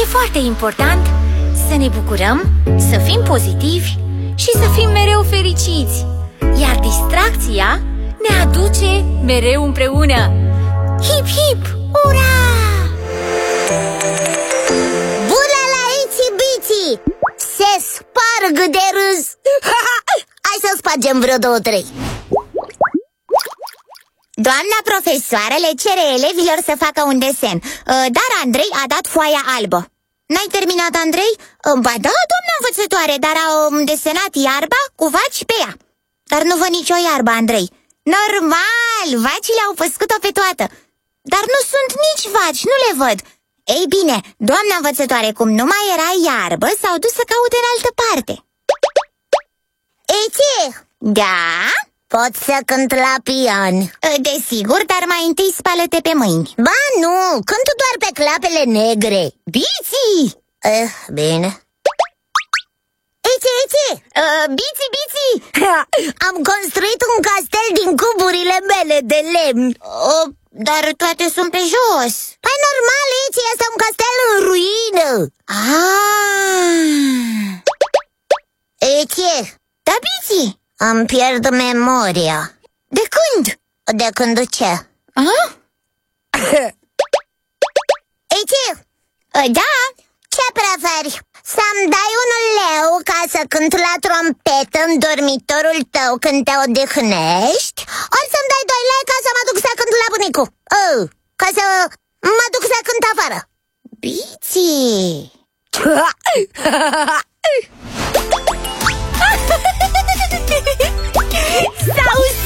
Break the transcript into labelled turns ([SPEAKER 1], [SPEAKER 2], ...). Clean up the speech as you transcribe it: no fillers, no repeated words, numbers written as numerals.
[SPEAKER 1] foarte important să ne bucurăm, să fim pozitivi și să fim mereu fericiți. Iar distracția ne aduce mereu împreună. Hip, hip, ura!
[SPEAKER 2] Bună la Itsy Bitsy! Se sparg de râs! Hai să spargem vreo 2-3. Doamna profesoară le cere elevilor să facă un desen, dar Andrei a dat foaia albă. N-ai terminat, Andrei? Ba da, doamna învățătoare, dar au desenat iarba cu vaci pe ea. Dar nu văd nicio iarbă, Andrei. Normal, vacile au păscut-o pe toată. Dar nu sunt nici vaci, nu le văd. Ei bine, doamna învățătoare, cum nu mai era iarbă, s-au dus să caute în altă parte. Itsy! Da? Pot să cânt la pian? Desigur, dar mai întâi spală-te pe mâini. Ba nu, cânt doar pe clapele negre. Bitsy! Bine. Itsy, Itsy! Bitsy, Bitsy! Am construit un castel din cuburile mele de lemn. Dar toate sunt pe jos. Păi normal, Itsy, este un castel în ruină. Itsy! Da, Bitsy! Îmi pierd memoria. De când? De când ce? Itsy! Da? Ce preferi? Să-mi dai 1 leu ca să cânt la trompetă în dormitorul tău când te odihnești? Ori să-mi dai 2 lei ca să mă duc să cânt la bunicu? Ca să mă duc să cânt afară? Bitsy!
[SPEAKER 1] S-au